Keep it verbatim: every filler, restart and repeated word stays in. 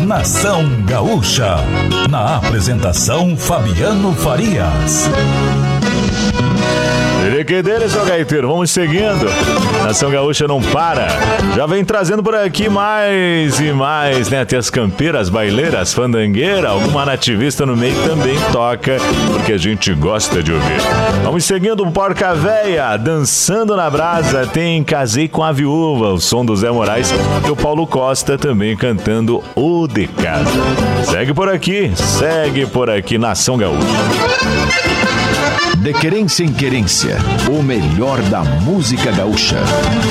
Nação Gaúcha. Na apresentação, Fabiano Farias. Ele que dele, seu gaiteiro, vamos seguindo. Nação Gaúcha não para. Já vem trazendo por aqui mais e mais, né? Até as campeiras, baileiras, fandangueira, alguma nativista no meio também toca, porque a gente gosta de ouvir. Vamos seguindo, Porca Véia, dançando na brasa, tem Casei com a Viúva, o som do Zé Moraes, e o Paulo Costa também cantando O de Casa. Segue por aqui, segue por aqui, Nação Gaúcha. De querência em querência, o melhor da música gaúcha.